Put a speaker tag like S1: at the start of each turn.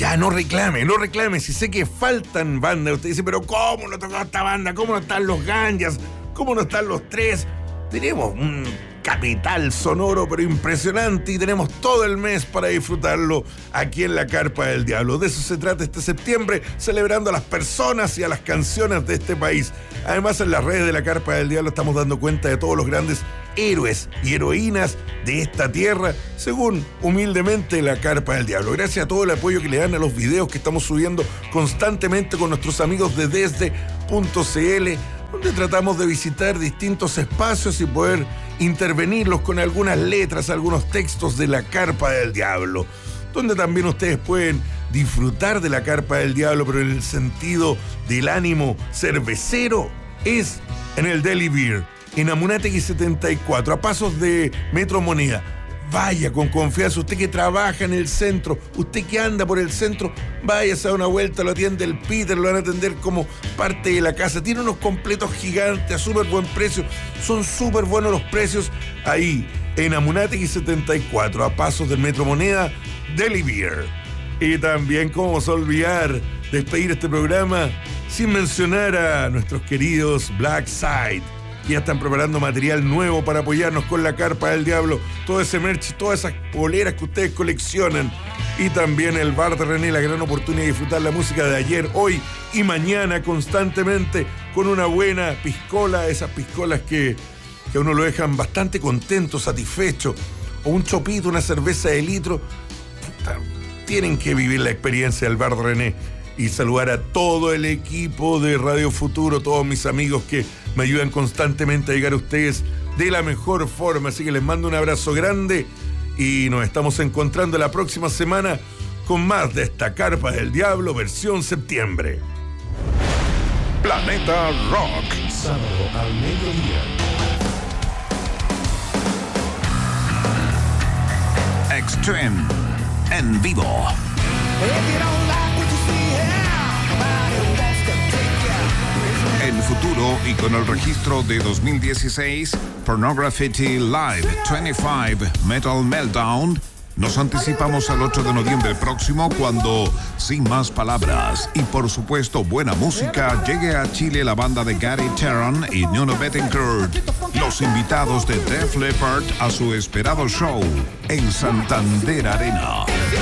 S1: Ya, no reclame. Si sé que faltan bandas, usted dice, pero ¿cómo no tocó esta banda? ¿Cómo no están los Ganjas? ¿Cómo no están los Tres? Tenemos un capital sonoro, pero impresionante, y tenemos todo el mes para disfrutarlo aquí en la Carpa del Diablo. De eso se trata este septiembre, celebrando a las personas y a las canciones de este país. Además, en las redes de la Carpa del Diablo estamos dando cuenta de todos los grandes héroes y heroínas de esta tierra, según humildemente la Carpa del Diablo. Gracias a todo el apoyo que le dan a los videos que estamos subiendo constantemente con nuestros amigos de desde.cl, donde tratamos de visitar distintos espacios y poder intervenirlos con algunas letras, algunos textos de la Carpa del Diablo, donde también ustedes pueden disfrutar de la Carpa del Diablo, pero en el sentido del ánimo cervecero, es en el Deli Beer, en Amunátegui 74, a pasos de Metro Moneda. Vaya con confianza, usted que trabaja en el centro, usted que anda por el centro, vaya a dar una vuelta, lo atiende el Peter, lo van a atender como parte de la casa. Tiene unos completos gigantes a súper buen precio, son súper buenos los precios ahí en Amunátegui 74, a pasos del Metro Moneda, Deli Beer. Y también, cómo vamos a olvidar despedir este programa sin mencionar a nuestros queridos Black Side. Ya están preparando material nuevo para apoyarnos con la Carpa del Diablo, todo ese merch, todas esas poleras que ustedes coleccionan. Y también el Bar de René, la gran oportunidad de disfrutar la música de ayer, hoy y mañana constantemente con una buena piscola, esas piscolas que a uno lo dejan bastante contento, satisfecho, o un chopito, una cerveza de litro. Tienen que vivir la experiencia del Bar de René. Y saludar a todo el equipo de Radio Futuro, todos mis amigos que me ayudan constantemente a llegar a ustedes de la mejor forma. Así que les mando un abrazo grande y nos estamos encontrando la próxima semana con más de esta Carpa del Diablo versión septiembre.
S2: Planeta Rock.
S3: Sábado al mediodía.
S2: Extreme en vivo. En Futuro y con el registro de 2016, Pornography Live 25 Metal Meltdown, nos anticipamos al 8 de noviembre próximo, cuando, sin más palabras y por supuesto buena música, llegue a Chile la banda de Gary Sharon y Nuno Bettencourt, los invitados de Def Leppard a su esperado show en Santander Arena.